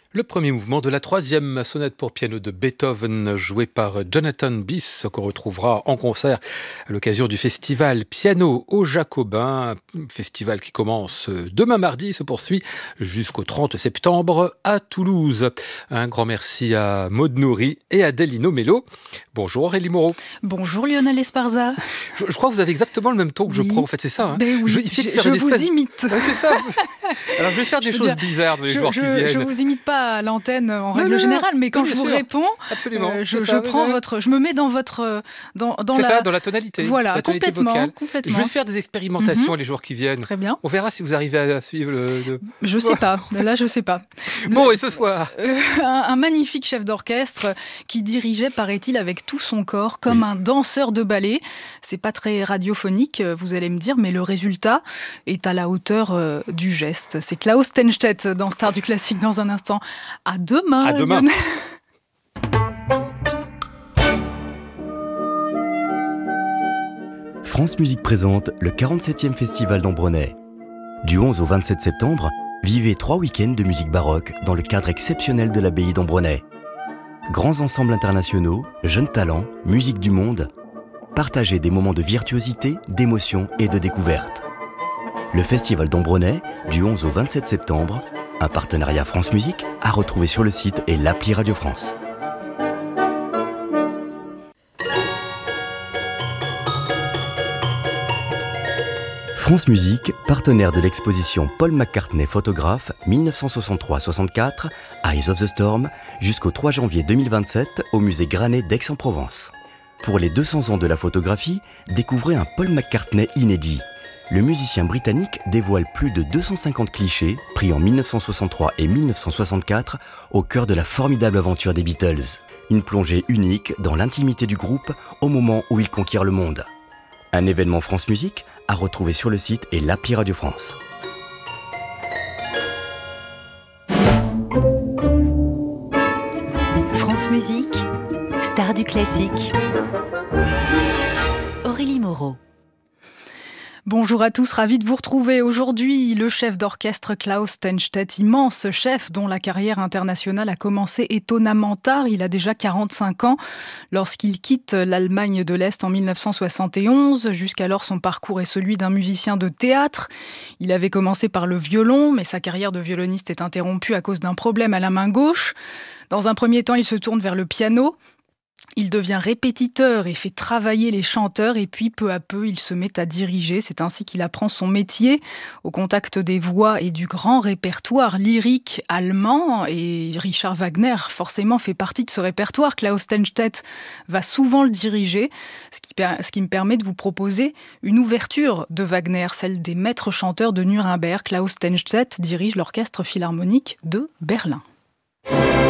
Le premier mouvement de la troisième sonate pour piano de Beethoven, joué par Jonathan Bis, qu'on retrouvera en concert à l'occasion du festival Piano aux Jacobins, festival qui commence demain mardi et se poursuit jusqu'au 30 septembre à Toulouse. Un grand merci à Maud Nourri et à Delino Mello. Bonjour Aurélie Moreau. Bonjour Lionel Esparza. Je crois que vous avez exactement le même ton que je prends, en fait, c'est ça. Hein, ben oui, je vous imite. Ouais, c'est ça. Alors je vais faire des choses bizarres dans les jours qui viennent. Je vous imite pas à l'antenne en règle générale, mais quand je vous réponds, je me mets dans votre dans la tonalité. Voilà, la tonalité complètement. Je vais faire des expérimentations les jours qui viennent. Très bien. On verra si vous arrivez à suivre le. Je sais pas. Là, je sais pas. Bon, et ce soir un magnifique chef d'orchestre qui dirigeait, paraît-il, avec tout son corps, comme un danseur de ballet. C'est pas très radiophonique, vous allez me dire, mais le résultat est à la hauteur du geste. C'est Klaus Tenstedt dans Stars du classique dans un instant. À demain. À demain. France Musique présente le 47e Festival d'Ambronay. Du 11 au 27 septembre, vivez 3 week-ends de musique baroque dans le cadre exceptionnel de l'abbaye d'Ambronay. Grands ensembles internationaux, jeunes talents, musique du monde, partagez des moments de virtuosité, d'émotion et de découverte. Le Festival d'Ambronay, du 11 au 27 septembre, un partenariat France Musique à retrouver sur le site et l'appli Radio France. France Musique, partenaire de l'exposition Paul McCartney photographe 1963-64, Eyes of the Storm, jusqu'au 3 janvier 2027 au musée Granet d'Aix-en-Provence. Pour les 200 ans de la photographie, découvrez un Paul McCartney inédit. Le musicien britannique dévoile plus de 250 clichés pris en 1963 et 1964 au cœur de la formidable aventure des Beatles. Une plongée unique dans l'intimité du groupe au moment où ils conquièrent le monde. Un événement France Musique à retrouver sur le site et l'appli Radio France. France Musique, star du classique. Aurélie Moreau. Bonjour à tous, ravi de vous retrouver. Aujourd'hui, le chef d'orchestre Klaus Tenstedt, immense chef dont la carrière internationale a commencé étonnamment tard. Il a déjà 45 ans lorsqu'il quitte l'Allemagne de l'Est en 1971. Jusqu'alors, son parcours est celui d'un musicien de théâtre. Il avait commencé par le violon, mais sa carrière de violoniste est interrompue à cause d'un problème à la main gauche. Dans un premier temps, il se tourne vers le piano. Il devient répétiteur et fait travailler les chanteurs et puis peu à peu il se met à diriger. C'est ainsi qu'il apprend son métier au contact des voix et du grand répertoire lyrique allemand. Et Richard Wagner forcément fait partie de ce répertoire. Klaus Tenstedt va souvent le diriger, ce qui me permet de vous proposer une ouverture de Wagner, celle des maîtres chanteurs de Nuremberg. Klaus Tenstedt dirige l'orchestre philharmonique de Berlin.